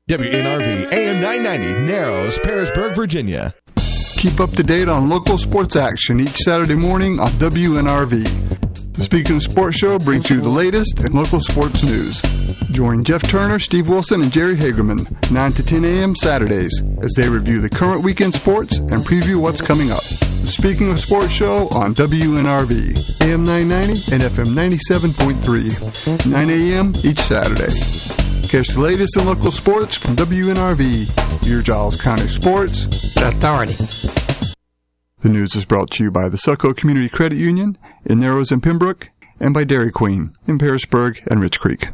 WNRV AM 990, Narrows, Parisburg, Virginia. Keep up to date on local sports action each Saturday morning on WNRV. The Speaking of Sports Show brings you the latest in local sports news. Join Jeff Turner, Steve Wilson, and Jerry Hagerman 9 to 10 a.m. Saturdays as they review the current weekend sports and preview what's coming up. The Speaking of Sports Show on WNRV, AM 990 and FM 97.3, 9 a.m. each Saturday. Catch the latest in local sports from WNRV, your Giles County Sports Authority. The news is brought to you by the Selco Community Credit Union in Narrows and Pembroke, and by Dairy Queen in Parisburg and Rich Creek.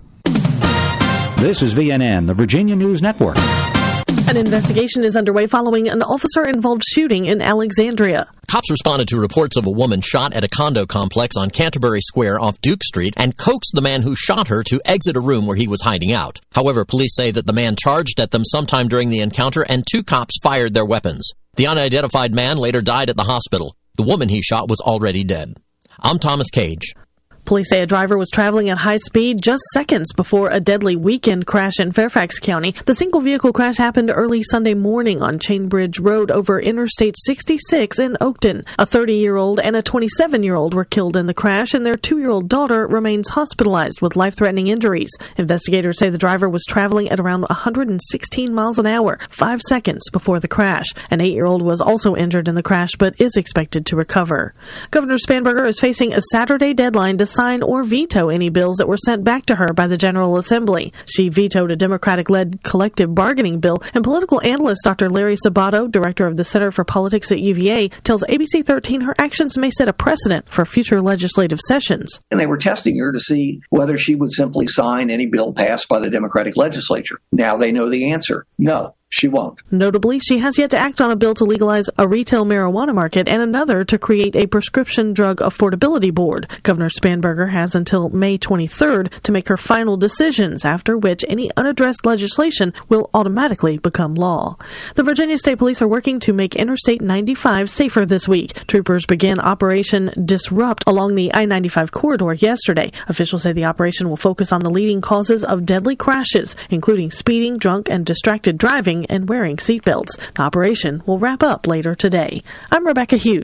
This is VNN, the Virginia News Network. An investigation is underway following an officer-involved shooting in Alexandria. Cops responded to reports of a woman shot at a condo complex on Canterbury Square off Duke Street and coaxed the man who shot her to exit a room where he was hiding out. However, police say that the man charged at them sometime during the encounter and 2 cops fired their weapons. The unidentified man later died at the hospital. The woman he shot was already dead. I'm Thomas Cage. Police say a driver was traveling at high speed just seconds before a deadly weekend crash in Fairfax County. The single-vehicle crash happened early Sunday morning on Chainbridge Road over Interstate 66 in Oakton. A 30-year-old and a 27-year-old were killed in the crash, and their 2-year-old daughter remains hospitalized with life-threatening injuries. Investigators say the driver was traveling at around 116 miles an hour, 5 seconds before the crash. An 8-year-old was also injured in the crash, but is expected to recover. Governor Spanberger is facing a Saturday deadline to sign or veto any bills that were sent back to her by the General Assembly. She vetoed a Democratic-led collective bargaining bill, and political analyst Dr. Larry Sabato, director of the Center for Politics at UVA, tells ABC 13 her actions may set a precedent for future legislative sessions. And they were testing her to see whether she would simply sign any bill passed by the Democratic legislature. Now they know the answer. No. She won't. Notably, she has yet to act on a bill to legalize a retail marijuana market and another to create a prescription drug affordability board. Governor Spanberger has until May 23rd to make her final decisions, after which any unaddressed legislation will automatically become law. The Virginia State Police are working to make Interstate 95 safer this week. Troopers began Operation Disrupt along the I-95 corridor yesterday. Officials say the operation will focus on the leading causes of deadly crashes, including speeding, drunk, and distracted driving, and wearing seatbelts. The operation will wrap up later today. I'm Rebecca Hughes.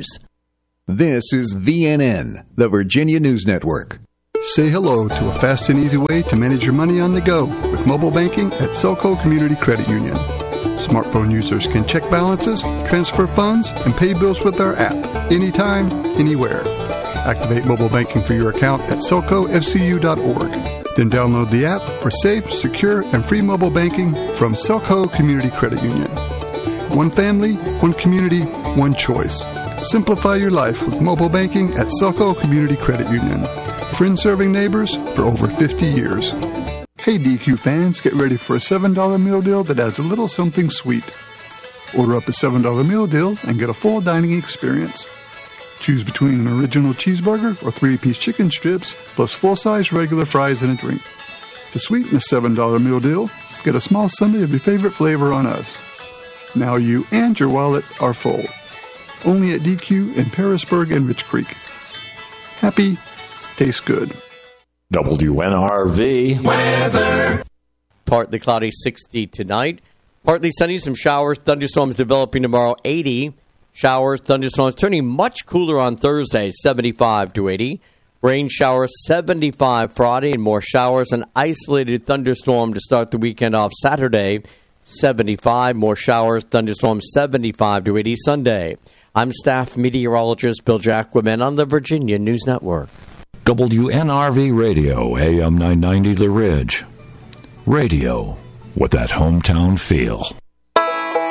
This is VNN, the Virginia News Network. Say hello to a fast and easy way to manage your money on the go with mobile banking at Selco Community Credit Union. Smartphone users can check balances, transfer funds, and pay bills with our app anytime, anywhere. Activate mobile banking for your account at selcofcu.org. Then download the app for safe, secure, and free mobile banking from Selco Community Credit Union. One family, one community, one choice. Simplify your life with mobile banking at Selco Community Credit Union. Friends serving neighbors for over 50 years. Hey DQ fans, get ready for a $7 meal deal that adds a little something sweet. Order up a $7 meal deal and get a full dining experience. Choose between an original cheeseburger or 3-piece chicken strips, plus full-size regular fries and a drink. To sweeten the $7 meal deal, get a small sundae of your favorite flavor on us. Now you and your wallet are full. Only at DQ in Parisburg and Rich Creek. Happy, tastes good. WNRV weather. Partly cloudy, 60 tonight. Partly sunny, some showers, thunderstorms developing tomorrow, 80. Showers, thunderstorms turning much cooler on Thursday, 75 to 80. Rain showers, 75 Friday, and more showers. An isolated thunderstorm to start the weekend off Saturday, 75. More showers, thunderstorms, 75 to 80 Sunday. I'm staff meteorologist Bill Jacquemin on the Virginia News Network. WNRV Radio, AM 990 The Ridge. Radio with that hometown feel.